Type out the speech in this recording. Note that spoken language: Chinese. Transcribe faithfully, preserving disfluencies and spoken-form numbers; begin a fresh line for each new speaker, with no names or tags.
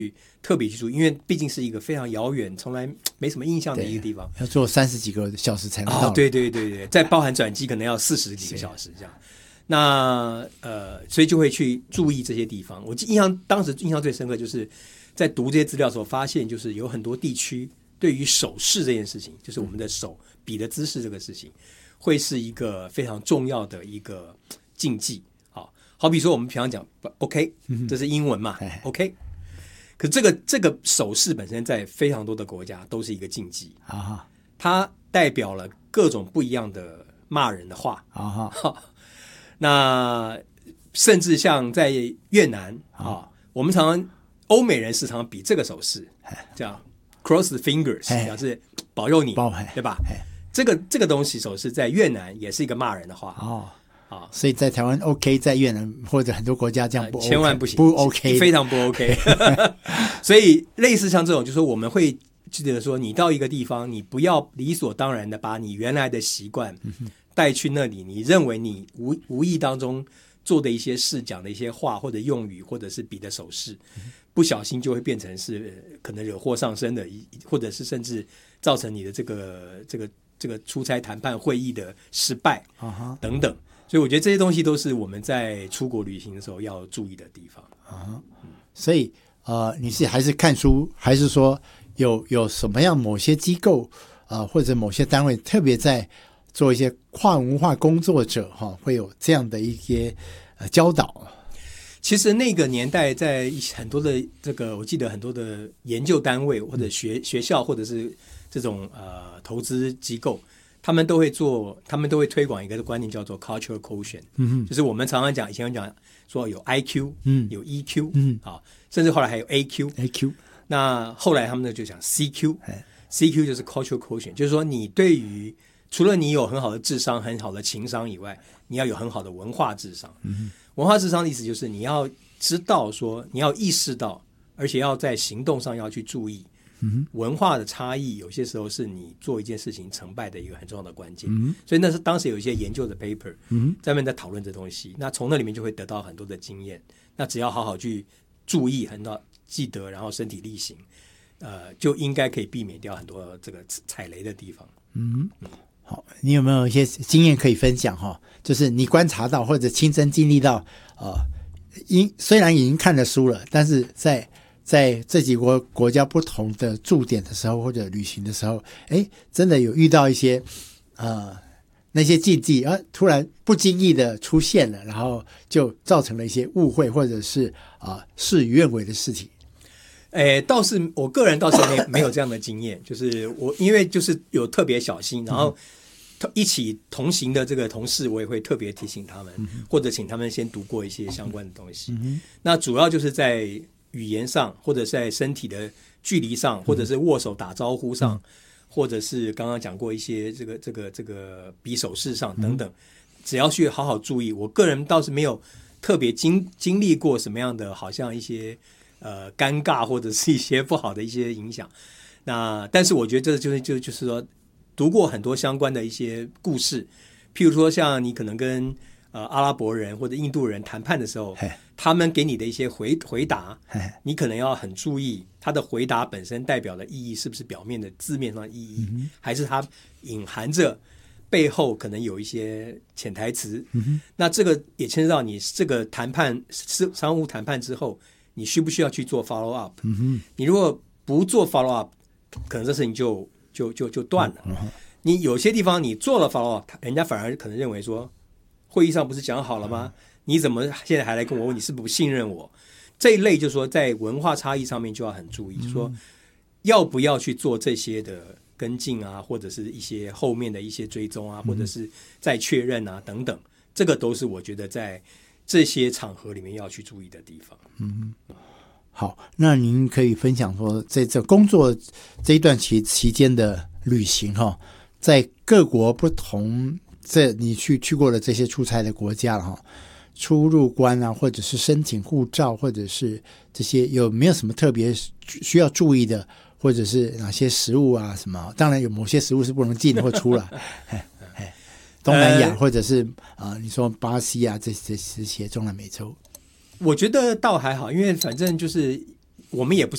特别去注意，因为毕竟是一个非常遥远从来没什么印象的一个地方，
要坐三十几个小时才能到、
哦、对对对对，再包含转机可能要四十几个小时这样。那呃，所以就会去注意这些地方。我印象当时印象最深刻就是在读这些资料的时候发现，就是有很多地区对于手势这件事情，就是我们的手比的姿势这个事情，会是一个非常重要的一个禁忌。好，好比说我们平常讲 OK， 这是英文嘛、嗯、OK， 可这个这个手势本身在非常多的国家都是一个禁忌啊，它代表了各种不一样的骂人的话啊。那甚至像在越南啊，我们常常欧美人士常常比这个手势，这样 cross the fingers， 表示保佑你，对吧？这个这个东西手势在越南也是一个骂人的话哦。
啊，所以在台湾 OK， 在越南或者很多国家这样不 OK，、
呃、千万不行，
不 OK，
非常不 OK 。所以类似像这种，就是说我们会记得说，你到一个地方，你不要理所当然的把你原来的习惯带去那里，你认为你 无, 无意当中做的一些事、讲的一些话或者用语，或者是比的手势，不小心就会变成是可能惹祸上身的，或者是甚至造成你的这个这个这个出差谈判会议的失败等等。所以我觉得这些东西都是我们在出国旅行的时候要注意的地方啊。
所以呃，你是还是看书，还是说有有什么样某些机构呃或者某些单位特别在做一些跨文化工作者哈、哦，会有这样的一些呃教导？
其实那个年代，在很多的这个，我记得很多的研究单位或者学学校，或者是这种呃投资机构，他们都会做，他们都会推广一个观念叫做 cultural quotient， 嗯，就是我们常常讲，以前讲说有 I Q， 嗯，有 E Q， 嗯，啊，甚至后来还有 A Q，A Q， 那后来他们呢就讲 C Q，C Q 就是 cultural quotient， 就是说你对于除了你有很好的智商、很好的情商以外，你要有很好的文化智商。嗯、文化智商的意思就是你要知道说，你要意识到，而且要在行动上要去注意。嗯、文化的差异有些时候是你做一件事情成败的一个很重要的关键。嗯、所以那是当时有一些研究的 paper，嗯、在那边在讨论这东西。那从那里面就会得到很多的经验。那只要好好去注意，很多记得，然后身体力行，呃，就应该可以避免掉很多这个踩雷的地方。嗯。嗯
好，你有没有一些经验可以分享哈？就是你观察到或者亲身经历到，呃，因虽然已经看了书了，但是在在这几国国家不同的驻点的时候或者旅行的时候，哎，真的有遇到一些呃那些禁忌，而、呃、突然不经意的出现了，然后就造成了一些误会或者是啊、呃、事与愿违的事情。
诶，倒是我个人倒是没没有这样的经验，就是我因为就是有特别小心，然后一起同行的这个同事，我也会特别提醒他们，嗯、或者请他们先读过一些相关的东西。嗯、那主要就是在语言上，或者在身体的距离上，或者是握手打招呼上，嗯、或者是刚刚讲过一些这个这个这个比手势上等等，嗯、只要去好好注意。我个人倒是没有特别经经历过什么样的，好像一些。呃，尴尬或者是一些不好的一些影响。那但是我觉得这就是就就是说，读过很多相关的一些故事，譬如说像你可能跟呃阿拉伯人或者印度人谈判的时候，他们给你的一些回回答，你可能要很注意他的回答本身代表的意义是不是表面的字面上的意义，嗯、还是它隐含着背后可能有一些潜台词。嗯、那这个也牵涉到你这个谈判商务谈判之后。你需不需要去做 follow up？、嗯、你如果不做 follow up， 可能这事情就就就就断了。嗯、你有些地方你做了 follow up， 人家反而可能认为说，会议上不是讲好了吗？嗯、你怎么现在还来跟我问你是不是不信任我？这一类就是说在文化差异上面就要很注意，嗯、说要不要去做这些的跟进啊，或者是一些后面的一些追踪啊，嗯、或者是再确认啊等等，这个都是我觉得在。这些场合里面要去注意的地方。
嗯，好，那您可以分享说，在这工作这一段期期间的旅行哈，在各国不同，这你去去过的这些出差的国家了哈，出入关啊，或者是申请护照，或者是这些有没有什么特别需要注意的，或者是哪些食物啊什么？当然有某些食物是不能进或出来。东南亚、呃、或者是啊、呃，你说巴西啊，这这这些中南美洲，
我觉得倒还好，因为反正就是我们也不